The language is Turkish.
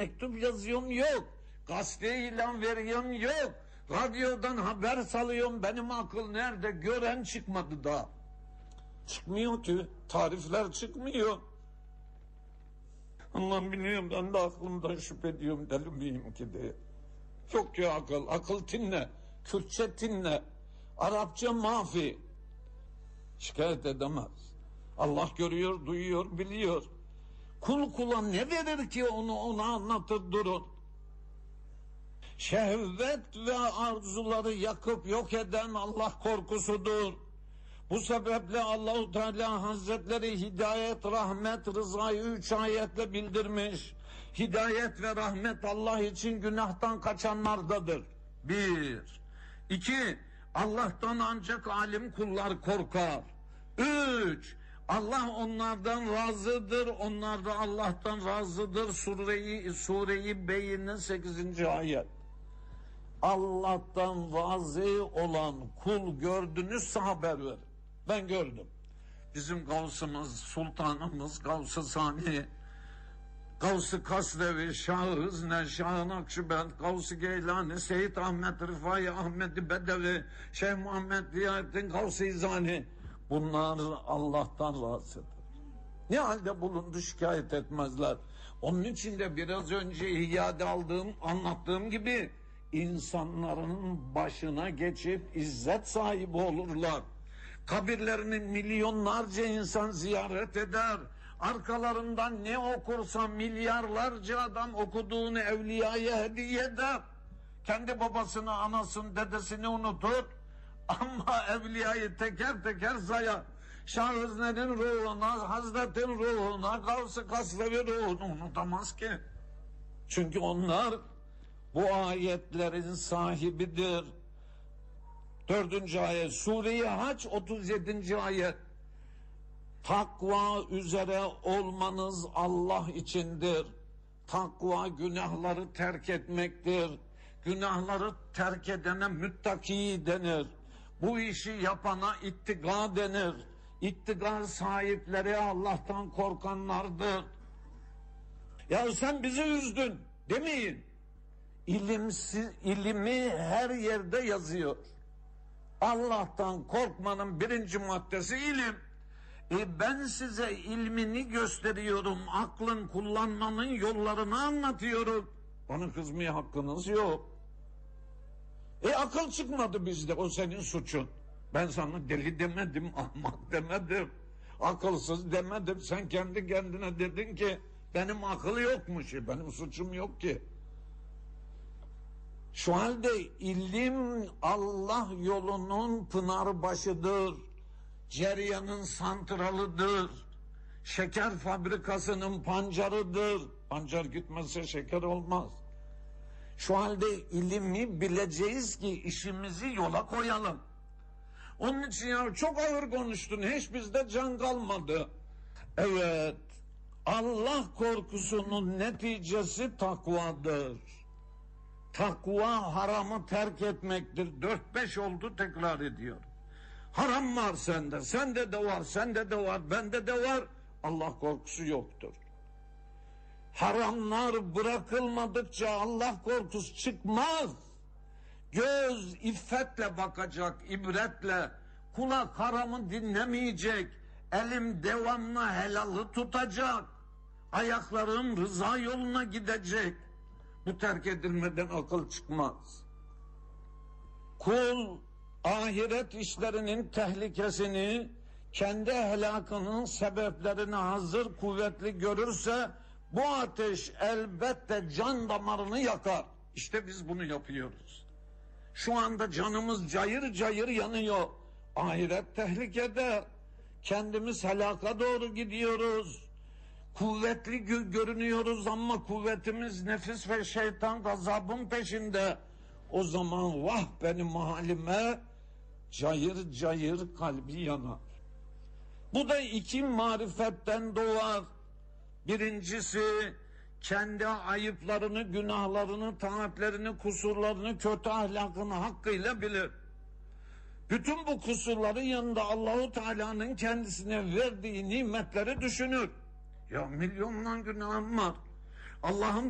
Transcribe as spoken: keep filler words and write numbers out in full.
mektup yazıyorum yok. Gazete ilan veriyorum yok. Radyodan haber salıyorum, benim akıl nerede? Gören çıkmadı daha. Çıkmıyor ki, tarifler çıkmıyor. Allah biliyorum, ben de aklımdan şüphe ediyorum, deli miyim ki diye. Yok ki akıl, akıl tinle, Kürtçe tinle, Arapça mafi. Şikayet edemez. Allah görüyor, duyuyor, biliyor. Kul kula ne verir ki onu ona anlatır durur. Şehvet ve arzuları yakıp yok eden Allah korkusudur. Bu sebeple Allahu Teala Hazretleri hidayet, rahmet, rızayı üç ayetle bildirmiş. Hidayet ve rahmet Allah için günahtan kaçanlardadır. Bir. İki. Allah'tan ancak alim kullar korkar. Üç. Allah onlardan razıdır, onlar da Allah'tan razıdır. Sureyi, Sureyi Beyyine sekizinci ayet. Allah'tan razı olan kul gördünüzse haber ver. Ben gördüm. Bizim Gavsımız, Sultanımız, Gavs-ı Sani, Gavs-ı Kasrevi, Şah-ı Hızne, Şah-ı Nakşibend, Gavs-ı Geylani, Seyyid Ahmet Rıfai, Ahmet-i Bedevi, Şeyh Muhammed Ziyarettin, Gavs-ı İzani. Bunlar Allah'tan razıdır. Ne halde bulundu şikayet etmezler. Onun için de biraz önce iade aldığım, anlattığım gibi insanların başına geçip izzet sahibi olurlar. Kabirlerini milyonlarca insan ziyaret eder. Arkalarından ne okursa milyarlarca adam okuduğunu evliyaya hediye eder. Kendi babasını, anasını, dedesini unutur. Ama evliyayı teker teker sayar. Şah Hızne'nin ruhuna, Hazret'in ruhuna, Gavs-ı Kasrevi ruhunu unutamaz ki. Çünkü onlar bu ayetlerin sahibidir. Dördüncü ayet, Sure-i Hac otuz yedinci ayet. Takva üzere olmanız Allah içindir. Takva günahları terk etmektir. Günahları terk edene müttaki denir. Bu işi yapana ittika denir. İttika sahipleri Allah'tan korkanlardır. Ya sen bizi üzdün demeyin. İlimsiz, ilimi her yerde yazıyor. Allah'tan korkmanın birinci maddesi ilim. E ben size ilmini gösteriyorum, aklın kullanmanın yollarını anlatıyorum. Bana kızmaya hakkınız yok. E akıl çıkmadı bizde, o senin suçun. Ben sana deli demedim, ahmak demedim, akılsız demedim. Sen kendi kendine dedin ki benim akıl yokmuş, benim suçum yok ki. Şu halde ilim Allah yolunun pınar başıdır. Ceryanın santralıdır. Şeker fabrikasının pancarıdır. Pancar gitmezse şeker olmaz. Şu halde ilimi bileceğiz ki işimizi yola koyalım. Onun için ya çok ağır konuştun. Hiç bizde can kalmadı. Evet. Allah korkusunun neticesi takvadır. Takva haramı terk etmektir. Dört beş oldu, tekrar ediyor. Haram var sende, sende de var, sende de var, bende de var. Allah korkusu yoktur. Haramlar bırakılmadıkça Allah korkusu çıkmaz. Göz iffetle bakacak, ibretle. Kulak haramı dinlemeyecek. Elim devamlı helalı tutacak. Ayaklarım rıza yoluna gidecek. Bu terk edilmeden akıl çıkmaz. Kul ahiret işlerinin tehlikesini, kendi helakının sebeplerini hazır kuvvetli görürse bu ateş elbette can damarını yakar. İşte biz bunu yapıyoruz. Şu anda canımız cayır cayır yanıyor. Ahiret tehlikede. Kendimiz helaka doğru gidiyoruz. Kuvvetli görünüyoruz ama kuvvetimiz nefis ve şeytan gazabın peşinde. O zaman vah benim halime, cayır cayır kalbi yanar. Bu da iki marifetten doğar. Birincisi kendi ayıplarını, günahlarını, taatlerini, kusurlarını, kötü ahlakını hakkıyla bilir. Bütün bu kusurların yanında Allahu Teala'nın kendisine verdiği nimetleri düşünür. Ya milyonlar günahım var. Allah'ım